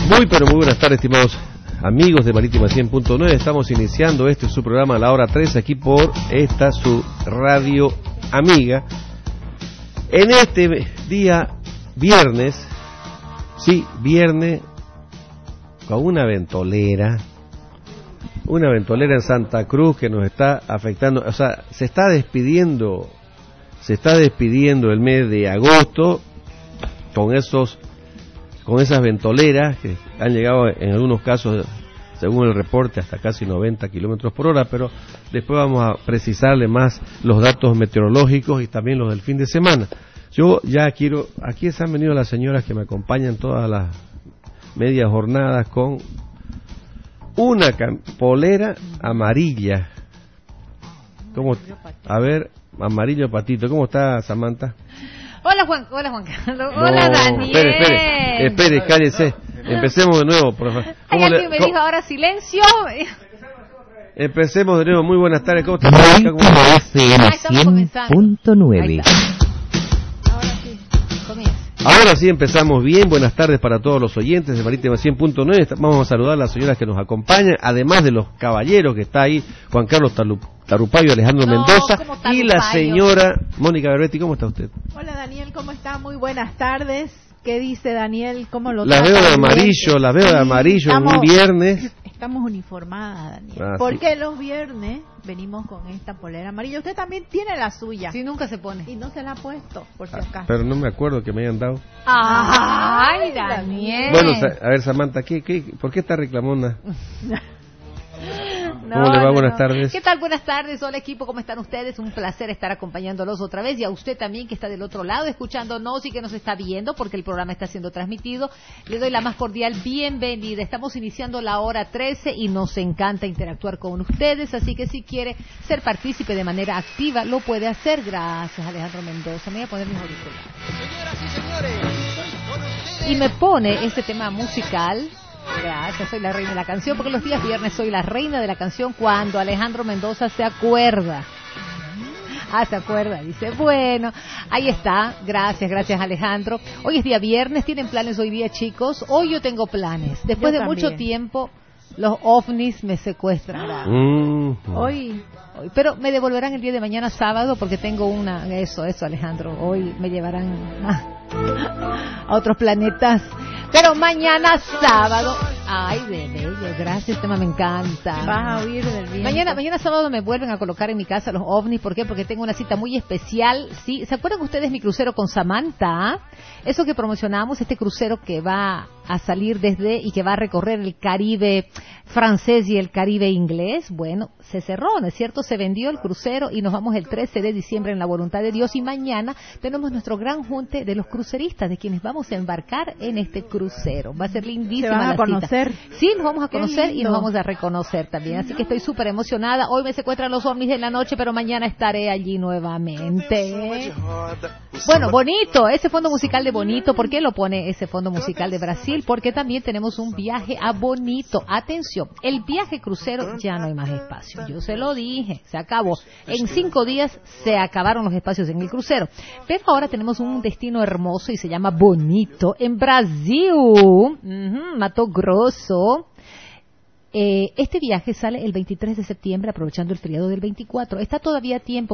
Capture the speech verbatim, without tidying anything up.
Muy pero muy buenas tardes, estimados amigos de Marítima cien punto nueve. Estamos iniciando este su programa a la hora tres aquí por esta su radio amiga. En este día viernes, sí, viernes, con una ventolera, una ventolera en Santa Cruz que nos está afectando, o sea, se está despidiendo, se está despidiendo el mes de agosto con esos con esas ventoleras que han llegado en algunos casos, según el reporte, hasta casi noventa kilómetros por hora, pero después vamos a precisarle más los datos meteorológicos y también los del fin de semana. Yo ya quiero, aquí se han venido las señoras que me acompañan todas las medias jornadas con una polera amarilla. ¿Cómo? A ver, amarillo patito. ¿Cómo está, Samantha? Hola Juan, hola Juan Carlos, no, hola Daniel. Espere, espere, espere, cállese. Empecemos de nuevo, por favor. Hay alguien me dijo ahora silencio. Empecemos de nuevo. Muy buenas tardes. ¿Cómo está? cien punto nueve. Ahora sí, comienza. Ahora sí empezamos bien. Buenas tardes para todos los oyentes de Marítima cien punto nueve. Vamos a saludar a las señoras que nos acompañan, además de los caballeros que está ahí, Juan Carlos Tarupayo, Alejandro no, Mendoza y la señora Mónica Berbetti. ¿Cómo está usted? Hola Daniel, ¿cómo está? Muy buenas tardes. ¿Qué dice Daniel? ¿Cómo lo Las veo de amarillo, las veo de amarillo en un viernes. Estamos uniformadas, Daniel. Ah, porque sí. Los viernes venimos con esta polera amarilla. Usted también tiene la suya. Sí, nunca se pone. Y no se la ha puesto, por si acaso. Pero no me acuerdo que me hayan dado. Ay, Daniel. Bueno, a ver, Samantha, ¿qué, qué, ¿por qué está reclamona? ¿Cómo no, le va? no, Buenas no. tardes. ¿Qué tal? Buenas tardes. Hola equipo, ¿cómo están ustedes? Un placer estar acompañándolos otra vez y a usted también que está del otro lado escuchándonos y que nos está viendo porque el programa está siendo transmitido. Le doy la más cordial bienvenida. Estamos iniciando la hora trece y nos encanta interactuar con ustedes, así que si quiere ser partícipe de manera activa lo puede hacer. Gracias, Alejandro Mendoza. Me voy a poner mis auriculares. Señoras y señores, con ustedes. Y me pone este tema musical. Gracias, soy la reina de la canción, porque los días viernes soy la reina de la canción cuando Alejandro Mendoza se acuerda. Ah, se acuerda, dice, bueno, ahí está, gracias, gracias Alejandro. Hoy es día viernes, ¿tienen planes hoy día, chicos? Hoy yo tengo planes, después yo de también. mucho tiempo los ovnis me secuestran. Mm. Hoy, hoy, pero me devolverán el día de mañana sábado porque tengo una, eso, eso Alejandro, hoy me llevarán a, a otros planetas. Pero mañana sábado, ay, de bello, gracias, este tema me encanta. Vas a huir del viento. Mañana, mañana sábado me vuelven a colocar en mi casa los ovnis, ¿por qué? Porque tengo una cita muy especial, ¿sí? ¿Se acuerdan ustedes mi crucero con Samantha? Eso que promocionamos, este crucero que va a salir desde y que va a recorrer el Caribe francés y el Caribe inglés, bueno, se cerró, ¿no es cierto? Se vendió el crucero y nos vamos el trece de diciembre en la voluntad de Dios y mañana tenemos nuestro gran junte de los cruceristas, de quienes vamos a embarcar en este crucero. Va a ser lindísima ¿Se van a la conocer? cita. Sí, nos vamos a Qué conocer lindo. y nos vamos a reconocer también, así que estoy súper emocionada. Hoy me secuestran los ovnis en la noche, pero mañana estaré allí nuevamente. Bueno, Bonito, ese fondo musical de Bonito, ¿por qué lo pone ese fondo musical de Brasil? Porque también tenemos un viaje a Bonito. Atención, el viaje crucero ya no hay más espacio. Yo se lo dije, se acabó. En cinco días se acabaron los espacios en el crucero. Pero ahora tenemos un destino hermoso y se llama Bonito en Brasil. Uh-huh, Mato Grosso. Eh, este viaje sale el veintitrés de septiembre, aprovechando el feriado del veinticuatro. Está todavía a tiempo